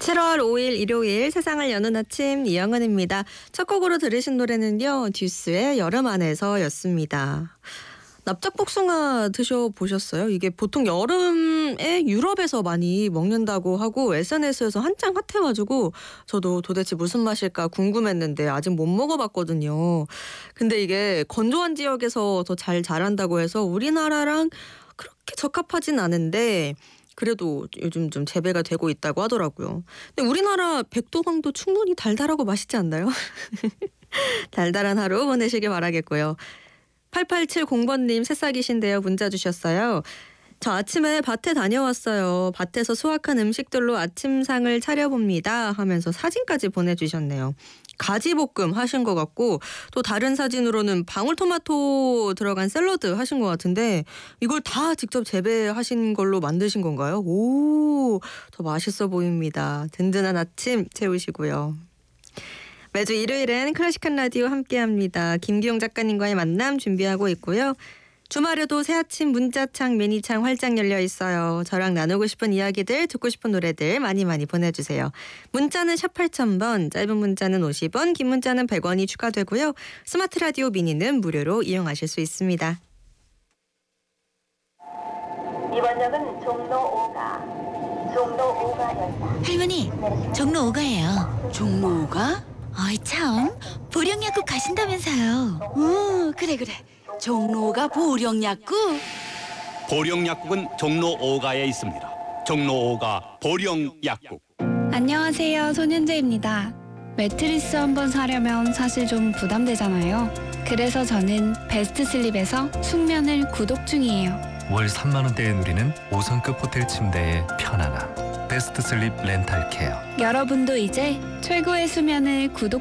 7월 5일 일요일 세상을 여는 아침 이영은입니다. 첫 곡으로 들으신 노래는요. 듀스의 여름 안에서였습니다. 납작복숭아 드셔보셨어요? 이게 보통 여름에 유럽에서 많이 먹는다고 하고 SNS에서 한창 핫해가지고 저도 도대체 무슨 맛일까 궁금했는데 아직 못 먹어봤거든요. 근데 이게 건조한 지역에서 더 잘 자란다고 해서 우리나라랑 그렇게 적합하진 않은데 그래도 요즘 좀 재배가 되고 있다고 하더라고요. 근데 우리나라 백도황도 충분히 달달하고 맛있지 않나요? 달달한 하루 보내시길 바라겠고요. 8870번님 새싹이신데요. 문자 주셨어요. 저 아침에 밭에 다녀왔어요. 밭에서 수확한 음식들로 아침상을 차려봅니다 하면서 사진까지 보내주셨네요. 가지볶음 하신 것 같고 또 다른 사진으로는 방울토마토 들어간 샐러드 하신 것 같은데 이걸 다 직접 재배하신 걸로 만드신 건가요? 오, 더 맛있어 보입니다. 든든한 아침 채우시고요. 매주 일요일엔 클래식한 라디오 함께합니다. 김기용 작가님과의 만남 준비하고 있고요. 주말에도 새아침 문자창 미니창 활짝 열려 있어요. 저랑 나누고 싶은 이야기들 듣고 싶은 노래들 많이 보내주세요. 문자는 샵 8000번, 짧은 문자는 50원, 긴 문자는 100원이 추가되고요. 스마트 라디오 미니는 무료로 이용하실 수 있습니다. 이번 역은 종로 5가역입니다. 할머니, 종로 5가예요. 종로 5가? 어이 참, 보령약국 가신다면서요. 그래. 종로 5가 보령약국? 보령약국은 종로 5가에 있습니다. 종로 5가 보령약국. 안녕하세요. 손윤재입니다. 매트리스 한번 사려면 사실 좀 부담되잖아요. 그래서 저는 베스트슬립에서 숙면을 구독 중이에요. 월 3만 원대에 누리는 5성급 호텔 침대의 편안함. 베스트슬립 렌탈케어. 여러분도 이제 최고의 수면을 구독